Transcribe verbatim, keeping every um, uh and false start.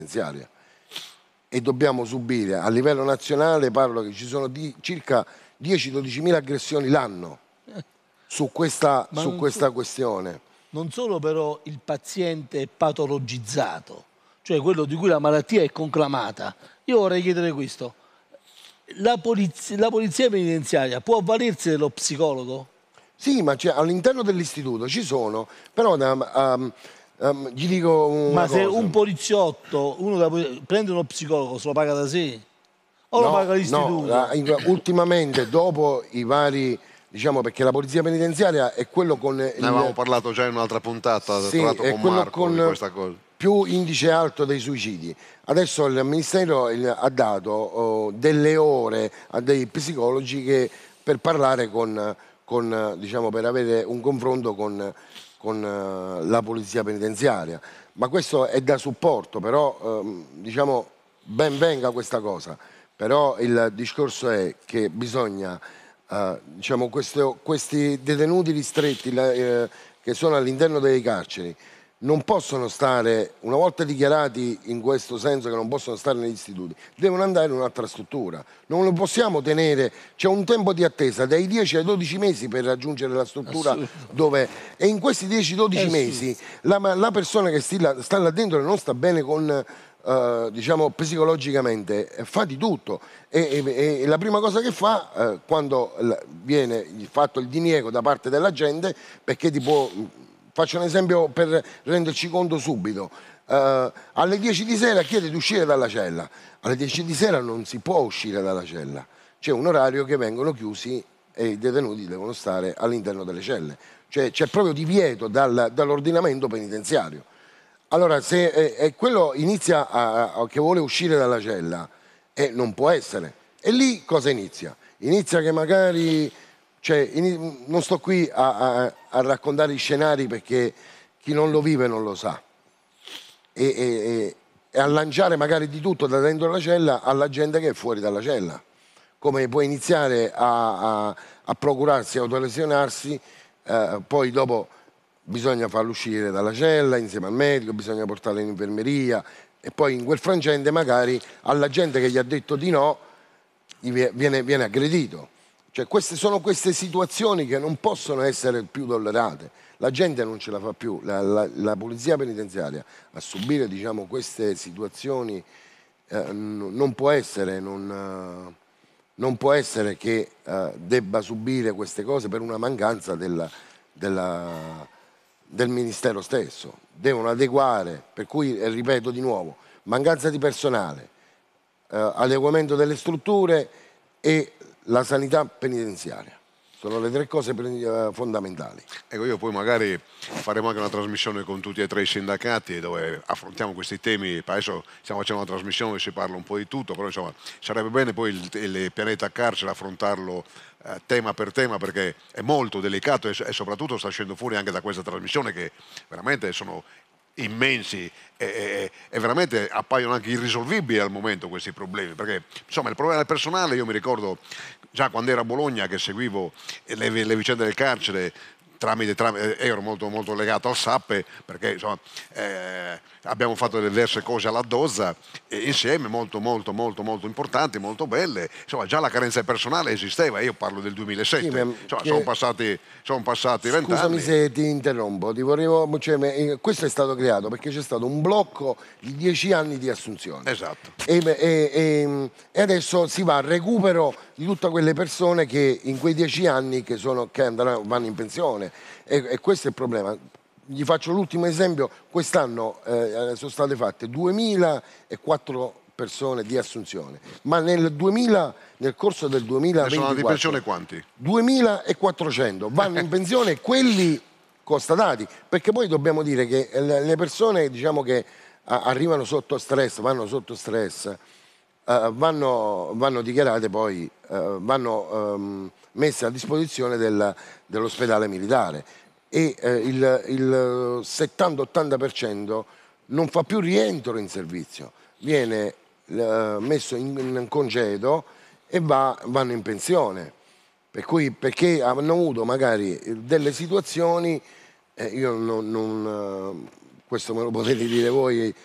penitenziaria e dobbiamo subire a livello nazionale, parlo che ci sono di, circa dieci dodici mila aggressioni l'anno su questa, su questa so, questione. Non solo però il paziente è patologizzato, cioè quello di cui la malattia è conclamata. Io vorrei chiedere questo: la polizia, la polizia penitenziaria può avvalersi dello psicologo? Sì, ma all'interno dell'istituto ci sono, però um, um, gli dico una Ma se cosa. un poliziotto uno da, prende uno psicologo, se lo paga da sé? O no, lo paga l'istituto? No, ultimamente, dopo i vari... Diciamo perché la polizia penitenziaria è quello con... Ne il... avevamo parlato già in un'altra puntata, sì, tra l'altro con Marco, con di questa cosa. Più indice alto dei suicidi. Adesso il Ministero ha dato oh, delle ore a dei psicologi che, per parlare con, con, diciamo, per avere un confronto con, con uh, la polizia penitenziaria. Ma questo è da supporto, però um, diciamo ben venga questa cosa. Però il discorso è che bisogna... Uh, diciamo questo, questi detenuti ristretti la, eh, che sono all'interno delle carceri non possono stare, una volta dichiarati in questo senso che non possono stare negli istituti, devono andare in un'altra struttura. Non lo possiamo tenere, c'è un tempo di attesa dai dieci ai dodici mesi per raggiungere la struttura dove... E in questi dieci dodici mesi la, la persona che sta, sta là dentro non sta bene con... Uh, diciamo psicologicamente, fa di tutto e, e, e la prima cosa che fa uh, quando viene fatto il diniego da parte della gente, perché tipo, faccio un esempio per renderci conto subito, uh, alle dieci di sera chiede di uscire dalla cella, alle dieci di sera non si può uscire dalla cella, c'è un orario che vengono chiusi e i detenuti devono stare all'interno delle celle, cioè c'è proprio divieto dal, dall'ordinamento penitenziario. Allora, se eh, eh, quello inizia a, a, che vuole uscire dalla cella, eh, non può essere. E lì cosa inizia? Inizia che magari, cioè, in, non sto qui a, a, a raccontare i scenari perché chi non lo vive non lo sa. E, e, e a lanciare magari di tutto da dentro la cella alla gente che è fuori dalla cella. Come può iniziare a, a, a procurarsi, a autolesionarsi, eh, poi dopo... bisogna farlo uscire dalla cella insieme al medico, bisogna portarlo in infermeria e poi in quel frangente magari alla gente che gli ha detto di no viene, viene aggredito. Cioè queste sono queste situazioni che non possono essere più tollerate. La gente non ce la fa più, la, la, la polizia penitenziaria a subire, diciamo, queste situazioni eh, non può essere, non, non può essere che eh, debba subire queste cose per una mancanza della... della del Ministero stesso, devono adeguare, per cui ripeto di nuovo, mancanza di personale, eh, adeguamento delle strutture e la sanità penitenziaria. Sono le tre cose fondamentali. Ecco, io poi magari faremo anche una trasmissione con tutti e tre i sindacati dove affrontiamo questi temi. Adesso stiamo facendo una trasmissione dove si parla un po' di tutto, però insomma sarebbe bene poi il, il pianeta carcere affrontarlo eh, tema per tema, perché è molto delicato e, e soprattutto sta uscendo fuori anche da questa trasmissione che veramente sono immensi e, e, e veramente appaiono anche irrisolvibili al momento questi problemi, perché insomma il problema del personale, io mi ricordo già quando ero a Bologna che seguivo le, le vicende del carcere tramite, tramite ero molto, molto legato al S A P E perché insomma, eh, abbiamo fatto diverse cose alla Dozza e insieme molto molto molto molto importanti, molto belle, insomma già la carenza di personale esisteva, io parlo del duemilasette, sì, insomma, sono passati sono passati vent'anni. Scusami se ti interrompo, ti volevo, cioè, questo è stato creato perché c'è stato un blocco di dieci anni di assunzione. Esatto. E, e, e, e adesso si va al recupero di tutte quelle persone che in quei dieci anni che, sono, che andranno, vanno in pensione e, e questo è il problema. Gli faccio l'ultimo esempio, quest'anno eh, sono state fatte duemilaquattro persone di assunzione, ma nel, duemila, nel corso del duemilaventiquattro sono andati in pensione quanti? duemilaquattrocento vanno in pensione quelli constatati, perché poi dobbiamo dire che le persone, diciamo, che arrivano sotto stress, vanno sotto stress, Uh, vanno, vanno dichiarate poi, uh, vanno um, messe a disposizione del, dell'ospedale militare e uh, il, il settanta ottanta per cento non fa più rientro in servizio, viene uh, messo in, in congedo e va, vanno in pensione, per cui, perché hanno avuto magari delle situazioni, eh, io non, non uh, questo me lo potete dire voi